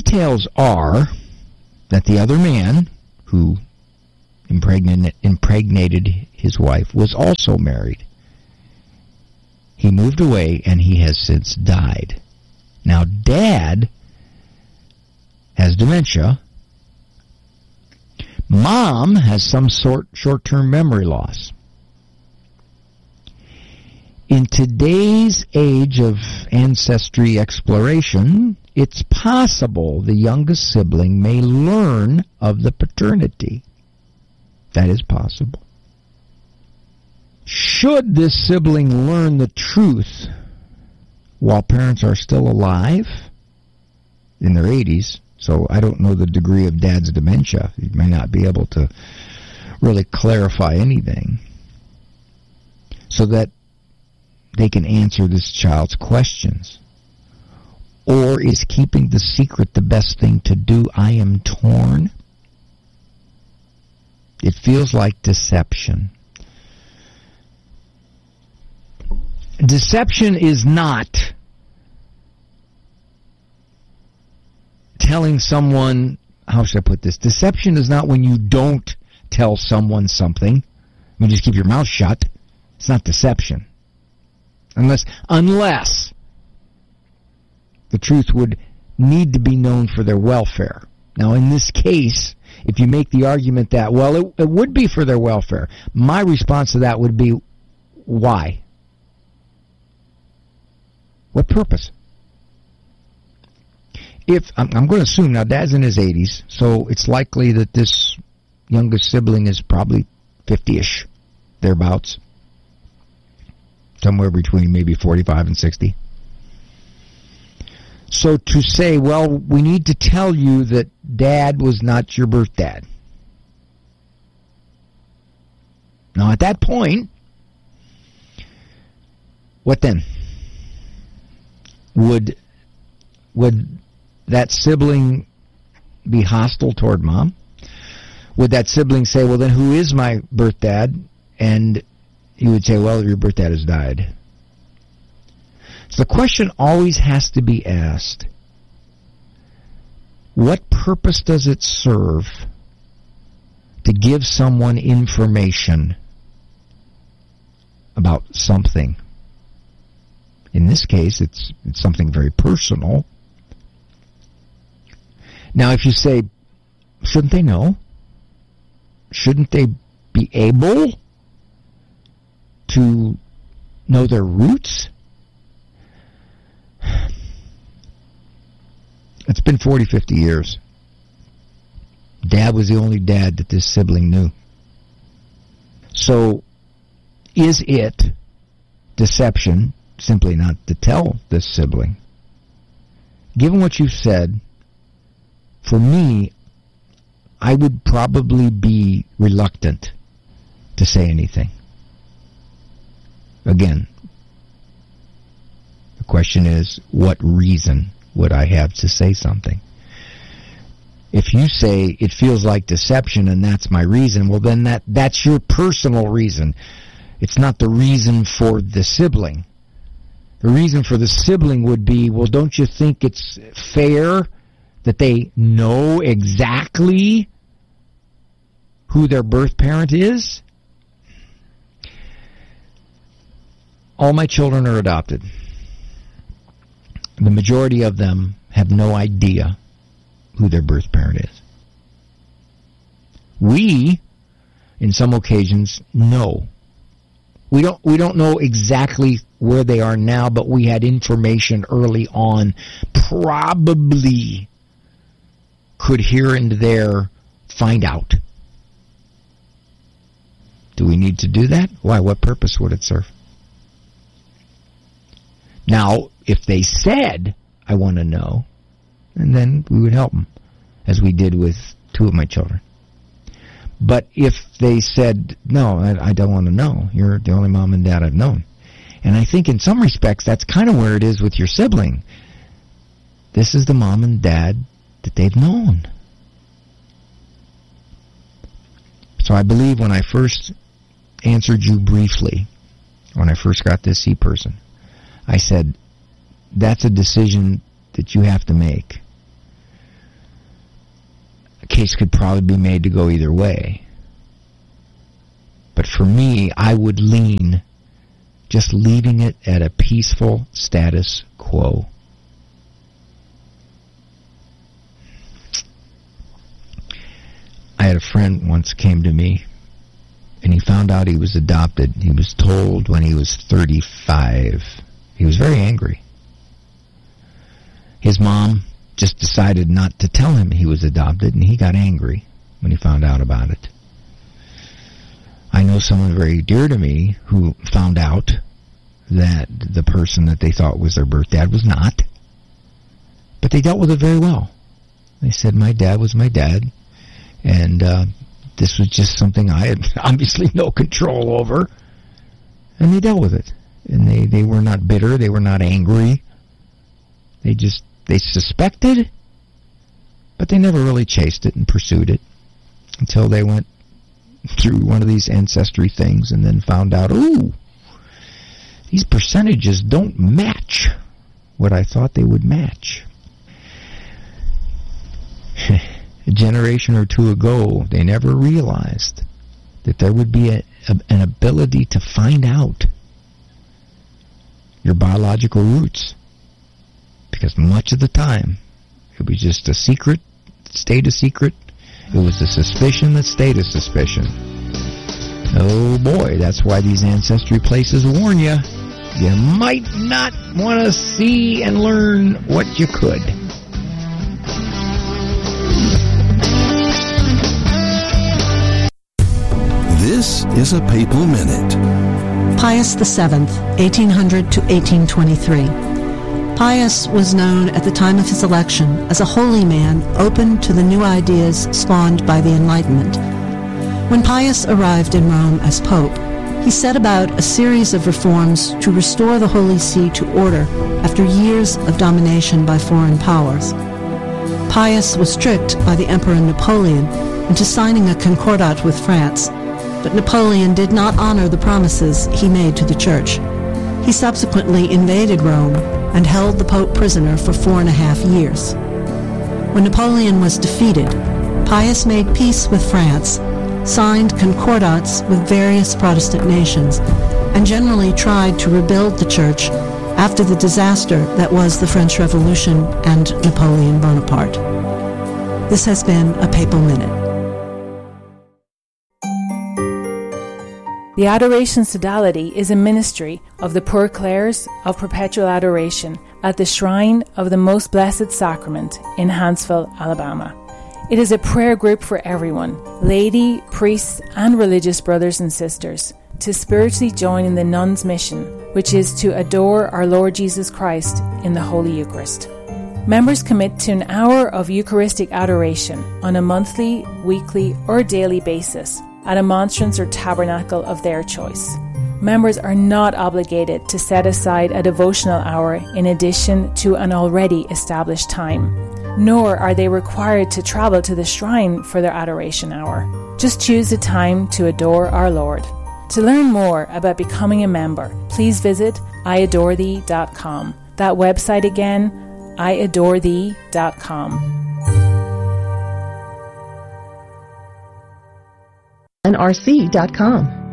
details are that the other man who impregnated his wife was also married. He moved away, and he has since died. Now, Dad has dementia. Mom has some short-term memory loss. In today's age of ancestry exploration, it's possible the youngest sibling may learn of the paternity. That is possible. Should this sibling learn the truth while parents are still alive, in their 80s, so I don't know the degree of Dad's dementia. He may not be able to really clarify anything, so that they can answer this child's questions. Or is keeping the secret the best thing to do? I am torn. It feels like deception. Deception is not telling someone, how should I put this? Deception is not when you don't tell someone something. You just keep your mouth shut. It's not deception. Unless the truth would need to be known for their welfare. Now, in this case, if you make the argument that, well, it would be for their welfare, my response to that would be, why? What purpose? If I'm going to assume, now Dad's in his 80s, so it's likely that this youngest sibling is probably 50-ish, thereabouts. Somewhere between maybe 45 and 60. So to say, well, we need to tell you that Dad was not your birth dad. Now, at that point, what then? Would that sibling be hostile toward Mom? Would that sibling say, well, then who is my birth dad? And you would say, well, your birth dad has died. So the question always has to be asked, what purpose does it serve to give someone information about something? In this case, it's something very personal. Now, if you say, shouldn't they know? Shouldn't they be able to know their roots? It's been 40, 50 years. Dad was the only dad that this sibling knew. So, is it deception simply not to tell this sibling? Given what you've said, for me, I would probably be reluctant to say anything. Again, the question is, what reason would I have to say something? If you say it feels like deception and that's my reason, well then that's your personal reason. It's not the reason for the sibling. The reason for the sibling would be, well, don't you think it's fair that they know exactly who their birth parent is? All my children are adopted. The majority of them have no idea who their birth parent is. We, in some occasions, know. We don't know exactly where they are now, but we had information early on, probably could here and there find out. Do we need to do that? Why? What purpose would it serve? Now, if they said, I want to know, and then we would help them, as we did with two of my children. But if they said, no, I don't want to know, you're the only mom and dad I've known. And I think in some respects, that's kind of where it is with your sibling. This is the mom and dad that they've known. So I believe when I first answered you briefly, when I first got this C-person, I said, that's a decision that you have to make. case could probably be made to go either way. But for me, I would lean just leaving it at a peaceful status quo. I had a friend once came to me, and he found out he was adopted. He was told when he was 35. He was very angry. His mom just decided not to tell him he was adopted, and he got angry when he found out about it. I know someone very dear to me who found out that the person that they thought was their birth dad was not, but they dealt with it very well. They said, my dad was my dad, and this was just something I had obviously no control over, and they dealt with it. And they were not bitter, they were not angry. They suspected, but they never really chased it and pursued it until they went through one of these ancestry things and then found out, ooh, these percentages don't match what I thought they would match. A generation or two ago, they never realized that there would be an ability to find out your biological roots. Because much of the time, it was just a secret that stayed a secret. It was a suspicion that stayed a suspicion. Oh boy, that's why these ancestry places warn you. You might not want to see and learn what you could. This is a Papal Minute. Pius VII, 1800 to 1823. Pius was known at the time of his election as a holy man open to the new ideas spawned by the Enlightenment. When Pius arrived in Rome as Pope, he set about a series of reforms to restore the Holy See to order after years of domination by foreign powers. Pius was tricked by the Emperor Napoleon into signing a concordat with France, but Napoleon did not honor the promises he made to the Church. He subsequently invaded Rome and held the Pope prisoner for 4.5 years. When Napoleon was defeated, Pius made peace with France, signed concordats with various Protestant nations, and generally tried to rebuild the Church after the disaster that was the French Revolution and Napoleon Bonaparte. This has been a Papal Minute. The Adoration Sodality is a ministry of the Poor Clares of Perpetual Adoration at the Shrine of the Most Blessed Sacrament in Huntsville, Alabama. It is a prayer group for everyone, laity, priests, and religious brothers and sisters, to spiritually join in the nuns' mission, which is to adore our Lord Jesus Christ in the Holy Eucharist. Members commit to an hour of Eucharistic adoration on a monthly, weekly, or daily basis at a monstrance or tabernacle of their choice. Members are not obligated to set aside a devotional hour in addition to an already established time, nor are they required to travel to the shrine for their adoration hour. Just choose a time to adore our Lord. To learn more about becoming a member, please visit iadorethee.com. That website again, iadorethee.com. nrc.com.